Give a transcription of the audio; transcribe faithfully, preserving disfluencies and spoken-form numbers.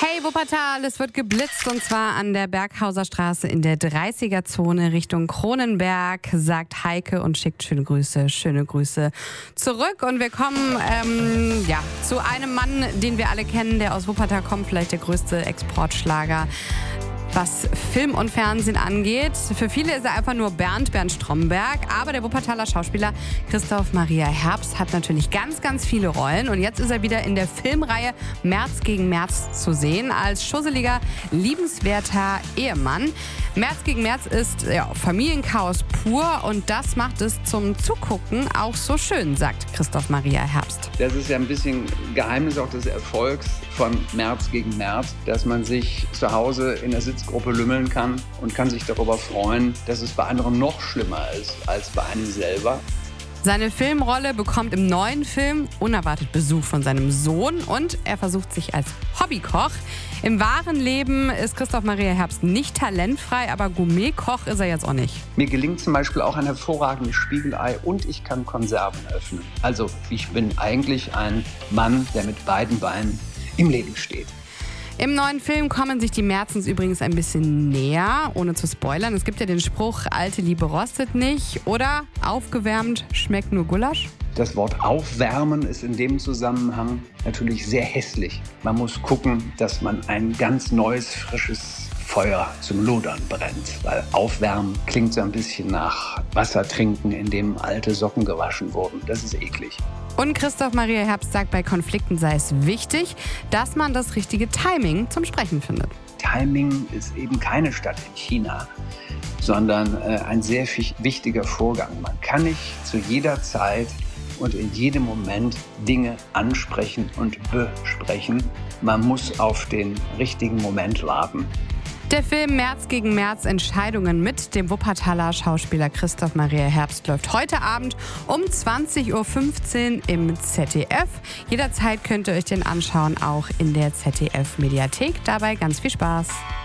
Hey Wuppertal, es wird geblitzt und zwar an der Berghauser Straße in der dreißiger-Zone Richtung Kronenberg, sagt Heike und schickt schöne Grüße, schöne Grüße zurück. Und wir kommen ähm, ja, zu einem Mann, den wir alle kennen, der aus Wuppertal kommt, vielleicht der größte Exportschlager, was Film und Fernsehen angeht. Für viele ist er einfach nur Bernd, Bernd Stromberg, aber der Wuppertaler Schauspieler Christoph Maria Herbst hat natürlich ganz, ganz viele Rollen und jetzt ist er wieder in der Filmreihe März gegen März zu sehen als schusseliger, liebenswerter Ehemann. März gegen März ist ja, Familienchaos pur und das macht es zum Zugucken auch so schön, sagt Christoph Maria Herbst. Das ist ja ein bisschen Geheimnis auch des Erfolgs von März gegen März, dass man sich zu Hause in der Sitzgruppe lümmeln kann und kann sich darüber freuen, dass es bei anderen noch schlimmer ist als bei einem selber. Seine Filmrolle bekommt im neuen Film unerwartet Besuch von seinem Sohn und er versucht sich als Hobbykoch. Im wahren Leben ist Christoph Maria Herbst nicht talentfrei, aber Gourmetkoch ist er jetzt auch nicht. Mir gelingt zum Beispiel auch ein hervorragendes Spiegelei und ich kann Konserven öffnen. Also ich bin eigentlich ein Mann, der mit beiden Beinen im Leben steht. Im neuen Film kommen sich die Märzens übrigens ein bisschen näher, ohne zu spoilern. Es gibt ja den Spruch, alte Liebe rostet nicht oder aufgewärmt schmeckt nur Gulasch. Das Wort aufwärmen ist in dem Zusammenhang natürlich sehr hässlich. Man muss gucken, dass man ein ganz neues, frisches Feuer zum Lodern brennt. Weil aufwärmen klingt so ein bisschen nach Wasser trinken, in dem alte Socken gewaschen wurden. Das ist eklig. Und Christoph Maria Herbst sagt, bei Konflikten sei es wichtig, dass man das richtige Timing zum Sprechen findet. Timing ist eben keine Stadt in China, sondern äh, ein sehr wichtiger Vorgang. Man kann nicht zu jeder Zeit und in jedem Moment Dinge ansprechen und besprechen. Man muss auf den richtigen Moment warten. Der Film März gegen März Entscheidungen mit dem Wuppertaler Schauspieler Christoph Maria Herbst läuft heute Abend um zwanzig Uhr fünfzehn im Z D F. Jederzeit könnt ihr euch den anschauen, auch in der Z D F-Mediathek. Dabei ganz viel Spaß.